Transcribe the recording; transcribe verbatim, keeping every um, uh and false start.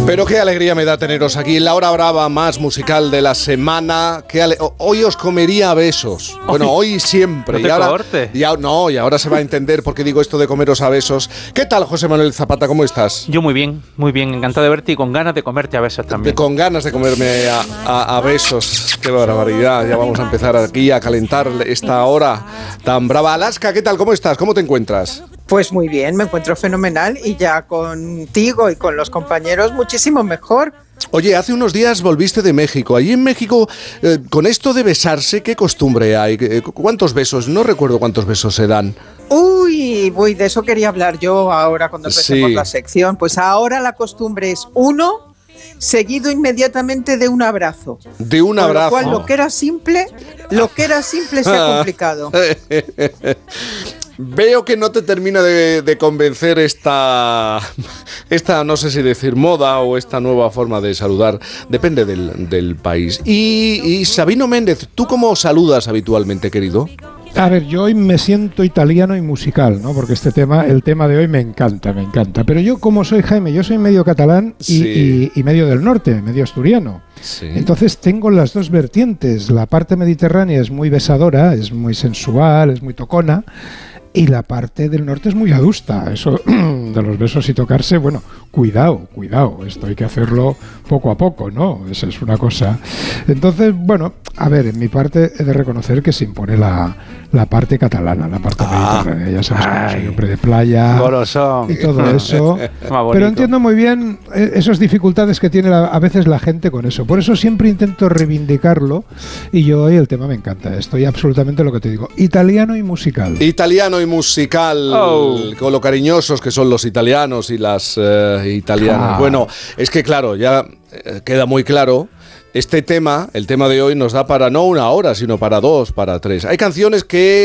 Pero qué alegría me da teneros aquí en la hora brava más musical de la semana. Qué ale- hoy os comería a besos. Bueno, hoy siempre. No te y ahora, cortes. y a- no, y ahora se va a entender por qué digo esto de comeros a besos. ¿Qué tal, José Manuel Zapata? ¿Cómo estás? Yo muy bien, muy bien, encantado de verte y con ganas de comerte a besos también. Con ganas de comerme a, a- a besos. Qué barbaridad. Ya vamos a empezar aquí a calentar esta hora tan brava. Alaska, ¿qué tal? ¿Cómo estás? ¿Cómo te encuentras? Pues muy bien, me encuentro fenomenal y ya contigo y con los compañeros muchísimo mejor. Oye, hace unos días volviste de México. Allí en México, eh, con esto de besarse, ¿qué costumbre hay? Eh, ¿Cuántos besos? No recuerdo cuántos besos se dan. Uy, uy, de eso quería hablar yo ahora cuando empecemos Sí. la sección. Pues ahora la costumbre es uno, seguido inmediatamente de un abrazo. De un Con abrazo. lo cual, lo que era simple, lo que era simple se ha complicado. Veo que no te termina de, de convencer esta, esta, no sé si decir moda o esta nueva forma de saludar, depende del, del país. Y, y Sabino Méndez, ¿tú cómo saludas habitualmente, querido? A ver, yo hoy me siento italiano y musical, ¿no? Porque este tema, el tema de hoy me encanta, me encanta. Pero yo, como soy Jaime, yo soy medio catalán y, Sí. y- y medio del norte, medio asturiano. Sí. Entonces tengo las dos vertientes. La parte mediterránea es muy besadora, es muy sensual, es muy tocona. Y la parte del norte es muy adusta. Eso de los besos y tocarse, bueno, cuidado, cuidado. Esto hay que hacerlo poco a poco, ¿no? Esa es una cosa. Entonces, bueno, a ver, en mi parte he de reconocer que se impone la, la parte catalana, la parte Ah. mediterránea. Ya sabes que Ay. soy hombre de playa Golosón. y todo eso. Más bonito. Pero entiendo muy bien eh, esas dificultades que tiene la- a veces la gente con eso. Por eso siempre intento reivindicarlo. Y yo hoy el tema me encanta. Estoy absolutamente lo que te digo. Italiano y musical. Italiano y musical, Oh. con lo cariñosos que son los italianos y las eh, italianas. Ah. Bueno, es que claro, ya eh, queda muy claro. Este tema, el tema de hoy, nos da para no una hora, sino para dos, para tres. Hay canciones que